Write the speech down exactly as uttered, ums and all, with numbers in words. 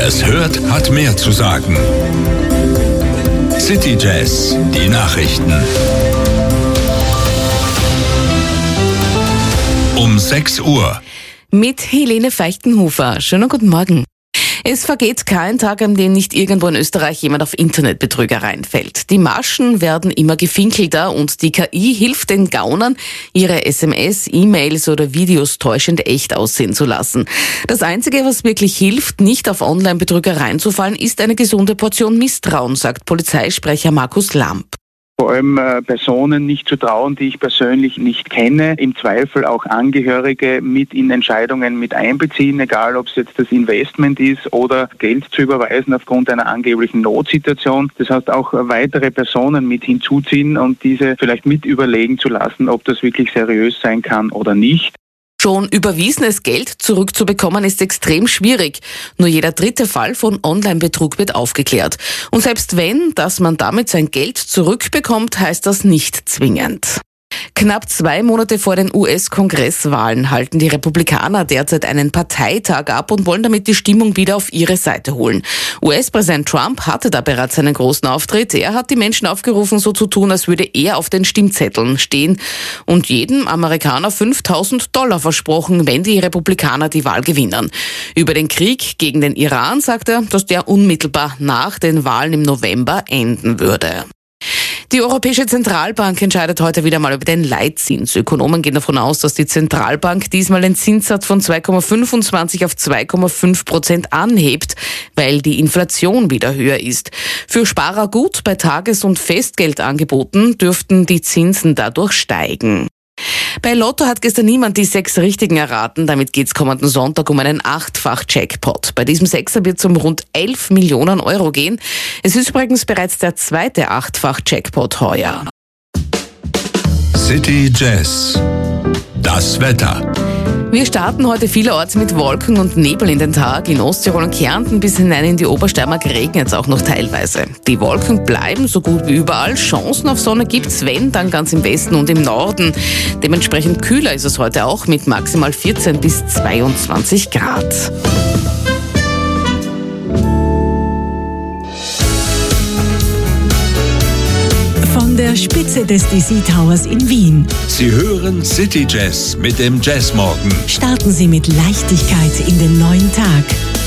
es hört, hat mehr zu sagen. City Jazz, die Nachrichten. Um sechs Uhr. Mit Helene Feichtenhofer. Schönen guten Morgen. Es vergeht kein Tag, an dem nicht irgendwo in Österreich jemand auf Internetbetrüger reinfällt. Die Maschen werden immer gefinkelter und die K I hilft den Gaunern, ihre S M S, E-Mails oder Videos täuschend echt aussehen zu lassen. Das Einzige, was wirklich hilft, nicht auf Online-Betrüger reinzufallen, ist eine gesunde Portion Misstrauen, sagt Polizeisprecher Markus Lamp. Vor allem äh, Personen nicht zu trauen, die ich persönlich nicht kenne. Im Zweifel auch Angehörige mit in Entscheidungen mit einbeziehen, egal ob es jetzt das Investment ist oder Geld zu überweisen aufgrund einer angeblichen Notsituation. Das heißt auch äh, weitere Personen mit hinzuziehen und diese vielleicht mit überlegen zu lassen, ob das wirklich seriös sein kann oder nicht. Schon überwiesenes Geld zurückzubekommen ist extrem schwierig. Nur jeder dritte Fall von Online-Betrug wird aufgeklärt. Und selbst wenn, dass man damit sein Geld zurückbekommt, heißt das nicht zwingend. Knapp zwei Monate vor den U S-Kongresswahlen halten die Republikaner derzeit einen Parteitag ab und wollen damit die Stimmung wieder auf ihre Seite holen. U S-Präsident Trump hatte da bereits einen großen Auftritt. Er hat die Menschen aufgerufen, so zu tun, als würde er auf den Stimmzetteln stehen und jedem Amerikaner fünftausend Dollar versprochen, wenn die Republikaner die Wahl gewinnen. Über den Krieg gegen den Iran sagt er, dass der unmittelbar nach den Wahlen im November enden würde. Die Europäische Zentralbank entscheidet heute wieder mal über den Leitzins. Ökonomen gehen davon aus, dass die Zentralbank diesmal den Zinssatz von zwei Komma fünfundzwanzig auf zwei Komma fünf Prozent anhebt, weil die Inflation wieder höher ist. Für Sparer gut, bei Tages- und Festgeldangeboten dürften die Zinsen dadurch steigen. Bei Lotto hat gestern niemand die sechs Richtigen erraten. Damit geht's kommenden Sonntag um einen Achtfach-Jackpot. Bei diesem Sechser wird es um rund elf Millionen Euro gehen. Es ist übrigens bereits der zweite Achtfach-Jackpot heuer. City Jazz, das Wetter. Wir starten heute vielerorts mit Wolken und Nebel in den Tag. In Osttirol und Kärnten bis hinein in die Obersteiermark regnet es auch noch teilweise. Die Wolken bleiben so gut wie überall. Chancen auf Sonne gibt's, wenn, dann ganz im Westen und im Norden. Dementsprechend kühler ist es heute auch mit maximal vierzehn bis zweiundzwanzig Grad. Von der Spitze des D C Towers in Wien. Sie hören City Jazz mit dem Jazzmorgen. Starten Sie mit Leichtigkeit in den neuen Tag.